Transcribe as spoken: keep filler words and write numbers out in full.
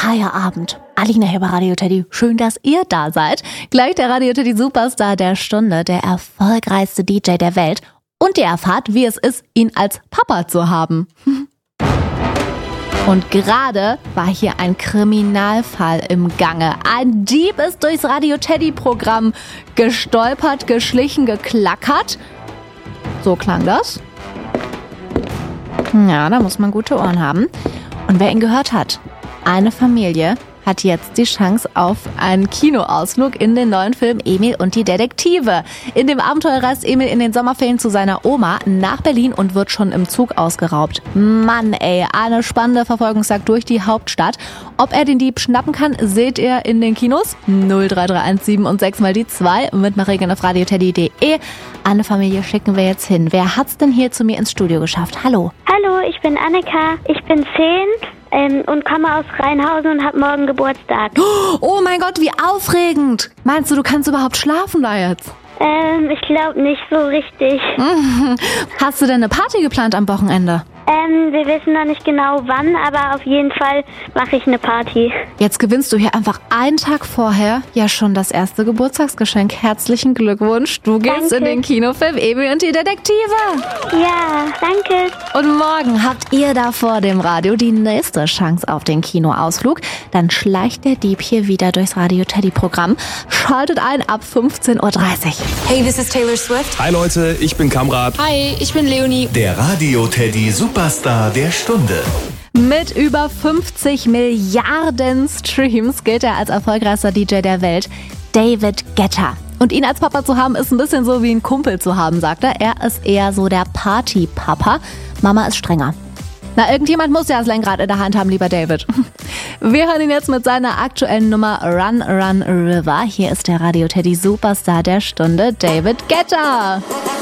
Feierabend. Alina hier bei Radio Teddy. Schön, dass ihr da seid. Gleich der Radio Teddy Superstar der Stunde, der erfolgreichste D J der Welt. Und ihr erfahrt, wie es ist, ihn als Papa zu haben. Und gerade war hier ein Kriminalfall im Gange. Ein Dieb ist durchs Radio Teddy Programm gestolpert, geschlichen, geklackert. So klang das. Ja, da muss man gute Ohren haben. Und wer ihn gehört hat, eine Familie hat jetzt die Chance auf einen Kinoausflug in den neuen Film Emil und die Detektive. In dem Abenteuer reist Emil in den Sommerferien zu seiner Oma nach Berlin und wird schon im Zug ausgeraubt. Mann ey, eine spannende Verfolgungsjagd durch die Hauptstadt. Ob er den Dieb schnappen kann, seht ihr in den Kinos. null drei drei eins sieben und sechs mal die zwei mit Maregen auf radioteddy punkt de. Eine Familie schicken wir jetzt hin. Wer hat's denn hier zu mir ins Studio geschafft? Hallo. Hallo, ich bin Annika. Ich bin zehn. Ähm, und komme aus Rheinhausen und habe morgen Geburtstag. Oh mein Gott, wie aufregend! Meinst du, du kannst überhaupt schlafen da jetzt? Ähm, ich glaube nicht so richtig. Hast du denn eine Party geplant am Wochenende? Ähm, wir wissen noch nicht genau wann, aber auf jeden Fall mache ich eine Party. Jetzt gewinnst du hier einfach einen Tag vorher ja schon das erste Geburtstagsgeschenk. Herzlichen Glückwunsch. Du gehst Danke. in den Kinofilm Emil und die Detektive. Ja, danke. Und morgen habt ihr da vor dem Radio die nächste Chance auf den Kinoausflug. Dann schleicht der Dieb hier wieder durchs Radio Teddy Programm. Schaltet ein ab fünfzehn Uhr dreißig. Hey, this is Taylor Swift. Hi Leute, ich bin Kamrat. Hi, ich bin Leonie. Der Radio Teddy Superstar der Stunde. Mit über fünfzig Milliarden Streams gilt er als erfolgreichster D J der Welt, David Guetta. Und ihn als Papa zu haben, ist ein bisschen so wie ein Kumpel zu haben, sagt er. Er ist eher so der Party-Papa. Mama ist strenger. Na, irgendjemand muss ja das Lenkrad in der Hand haben, lieber David. Wir hören ihn jetzt mit seiner aktuellen Nummer Run, Run, River. Hier ist der Radio Teddy Superstar der Stunde, David Guetta.